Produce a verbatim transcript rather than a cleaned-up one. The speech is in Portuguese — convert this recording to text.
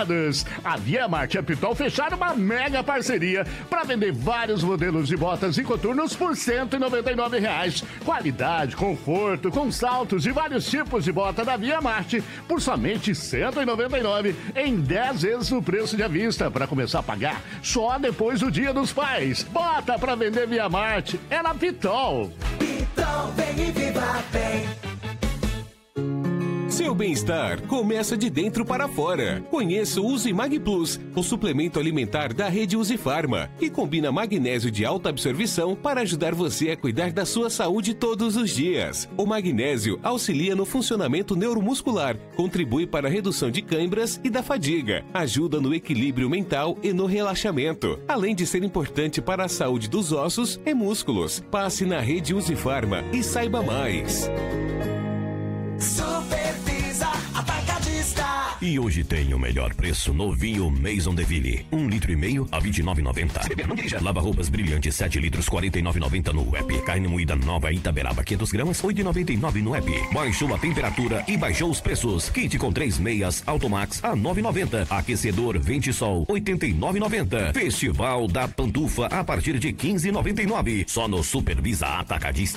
usadas. A Via Marte e a Pitol fecharam uma mega parceria para vender vários modelos de botas e coturnos por cento e noventa e nove reais. Qualidade, conforto, com saltos e vários tipos de bota da Via Marte por somente cento e noventa e nove reais em dez vezes o preço de à vista para começar a pagar só depois do Dia dos Pais. Bota para vender Via Marte é na Pitol. Pitol, vem e viva bem. Seu bem-estar começa de dentro para fora. Conheça o Usimag Plus, o suplemento alimentar da rede Usifarma, que combina magnésio de alta absorção para ajudar você a cuidar da sua saúde todos os dias. O magnésio auxilia no funcionamento neuromuscular, contribui para a redução de câimbras e da fadiga, ajuda no equilíbrio mental e no relaxamento, além de ser importante para a saúde dos ossos e músculos. Passe na rede Usifarma e saiba mais. Supervisa Atacadista. E hoje tem o melhor preço no vinho Maison Deville. Um litro e meio a vinte e nove reais e noventa centavos. Lava-roupas brilhante sete litros quarenta e nove reais e noventa centavos no app. Carne moída nova Itaberaba quinhentos gramas oito reais e noventa e nove centavos no app. Baixou a temperatura e baixou os preços. Kit com três meias Automax a nove reais e noventa centavos. Aquecedor Vente Sol oitenta e nove reais e noventa centavos. Festival da Pantufa a partir de quinze reais e noventa e nove centavos. Só no Supervisa Atacadista.